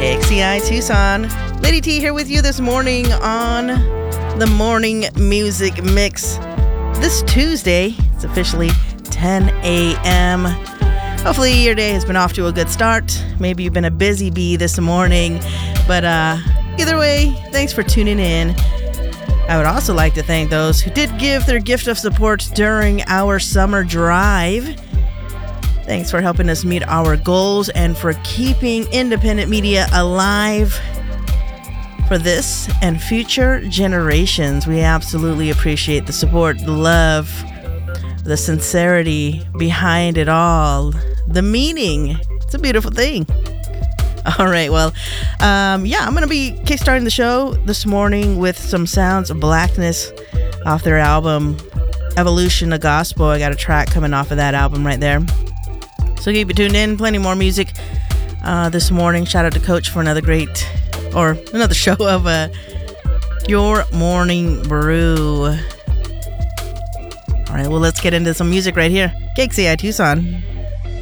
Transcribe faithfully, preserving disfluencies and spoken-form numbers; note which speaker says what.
Speaker 1: K X C I Tucson. Lady T here with you this morning on the Morning Music Mix. This Tuesday, it's officially ten a.m. Hopefully your day has been off to a good start. Maybe you've been a busy bee this morning. But uh, either way, thanks for tuning in. I would also like to thank those who did give their gift of support during our summer drive. Thanks for helping us meet our goals and for keeping independent media alive for this and future generations. We absolutely appreciate the support, the love, the sincerity behind it all, the meaning. It's a beautiful thing. All right, well, um, yeah, I'm going to be kickstarting the show this morning with some Sounds of Blackness off their album, Evolution of Gospel. I got a track coming off of that album right there. So keep it tuned in. Plenty more music uh, this morning. Shout out to Coach for another great, or another show of uh, Your Morning Brew. All right, well, let's get into some music right here. K X C I Tucson.